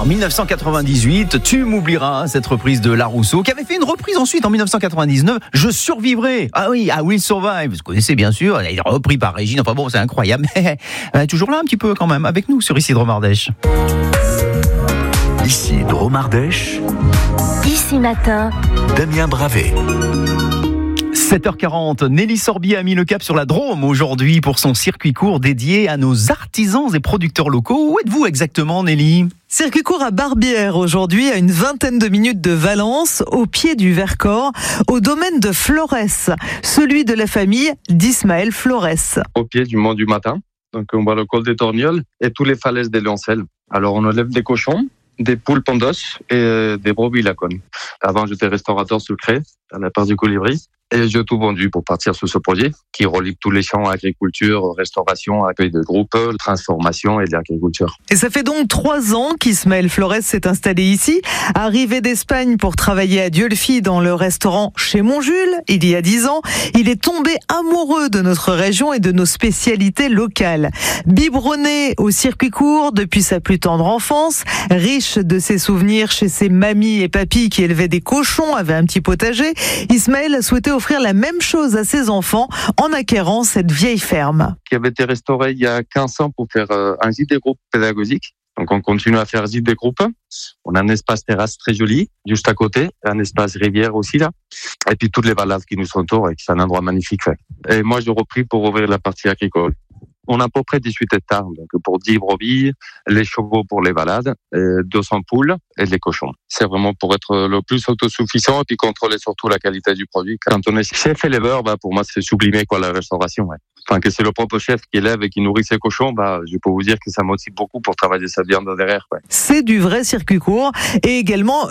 En 1998, tu m'oublieras, cette reprise de La Rousseau, qui avait fait une reprise ensuite en 1999, Je survivrai. Ah oui, I Will Survive, vous connaissez bien sûr, il est repris par Régine, enfin bon, c'est incroyable, mais elle est toujours là un petit peu quand même, avec nous sur Ici Dromardèche. Ici Dromardèche, Ici Matin, Damien Bravet. 7h40, Nelly Sorbier a mis le cap sur la Drôme aujourd'hui pour son circuit court dédié à nos artisans et producteurs locaux. Où êtes-vous exactement, Nelly ? Circuit court à Barbière aujourd'hui, à une vingtaine de minutes de Valence, au pied du Vercors, au domaine de Flores, celui de la famille d'Ismaël Flores. Au pied du Mont du Matin, donc on voit le col des Torgnoles et toutes les falaises des Lioncelles. Alors on élève des cochons, des poules pondos et des brebis lacones. Avant j'étais restaurateur secret à la part du Colibri. Et j'ai tout vendu pour partir sur ce projet qui relie tous les champs, agriculture, restauration, accueil de groupes, transformation et de l'agriculture. Et ça fait donc 3 ans qu'Ismaël Flores s'est installé ici. Arrivé d'Espagne pour travailler à Dieulfi dans le restaurant Chez Montjules, il y a 10 ans, il est tombé amoureux de notre région et de nos spécialités locales. Biberonné au circuit court depuis sa plus tendre enfance, riche de ses souvenirs chez ses mamies et papis qui élevaient des cochons, avaient un petit potager, Ismaël a souhaité offrir la même chose à ses enfants en acquérant cette vieille ferme. Qui avait été restaurée il y a 15 ans pour faire un gîte des groupes pédagogiques. Donc on continue à faire gîte des groupes. On a un espace terrasse très joli juste à côté, un espace rivière aussi là. Et puis toutes les balades qui nous sont autour et c'est un endroit magnifique. Et moi j'ai repris pour ouvrir la partie agricole. On a à peu près 18 hectares, donc pour 10 brebis, les chevaux pour les balades, 200 poules et les cochons. C'est vraiment pour être le plus autosuffisant et puis contrôler surtout la qualité du produit. Quand on est chef éleveur, pour moi c'est sublimer la restauration. Ouais. Enfin que c'est le propre chef qui élève et qui nourrit ses cochons, je peux vous dire que ça motive beaucoup pour travailler sa viande derrière. Ouais. C'est du vrai circuit court et également